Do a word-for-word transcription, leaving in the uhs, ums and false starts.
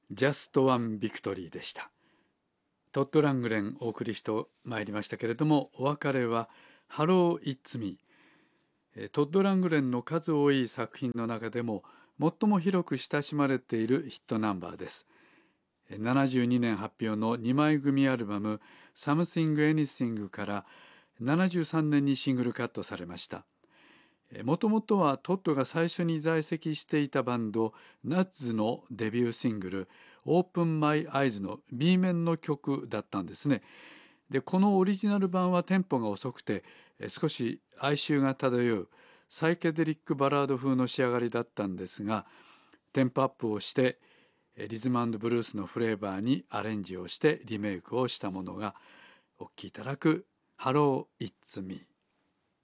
Just One Victory でした。トッド・ラングレンお送りしてまいりましたけれども、お別れは Hello It's Me。トッド・ラングレンの数多い作品の中でも最も広く親しまれているヒットナンバーです。ななじゅうにねん発表のにまい組アルバム Something Anything からななじゅうさんねんにシングルカットされました。もともとはトッドが最初に在籍していたバンドナッツのデビューシングル Open My Eyes の B 面の曲だったんですね。で、このオリジナル版はテンポが遅くて少し哀愁が漂うサイケデリックバラード風の仕上がりだったんですが、テンポアップをしてリズム&ブルースのフレーバーにアレンジをしてリメイクをしたものがお聴きいただく Hello It's Me。